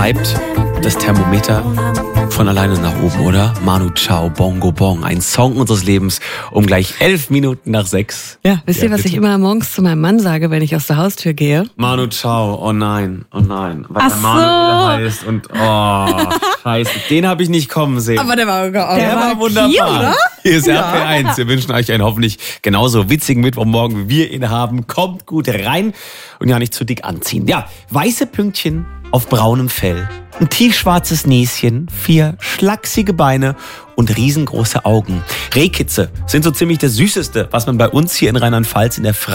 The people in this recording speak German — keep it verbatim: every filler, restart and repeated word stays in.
treibt das Thermometer von alleine nach oben, oder? Manu Chao, Bongo Bong, ein Song unseres Lebens um gleich elf Minuten nach sechs. Ja, wisst ihr, Ja, was bitte. ich immer morgens zu meinem Mann sage, wenn ich aus der Haustür gehe? Manu Chao, oh nein, oh nein. Weil Ach der so. Manuel heißt und oh, scheiße, den habe ich nicht kommen sehen. Aber der war, der Der war wunderbar. Hier, oder? Hier ist R P eins. Wir wünschen euch einen hoffentlich genauso witzigen Mittwochmorgen, wie wir ihn haben. Kommt gut rein und ja nicht zu dick anziehen. Ja, weiße Pünktchen auf braunem Fell, ein tiefschwarzes Näschen, vier schlachsige Beine und riesengroße Augen. Rehkitze sind so ziemlich das Süßeste, was man bei uns hier in Rheinland-Pfalz in der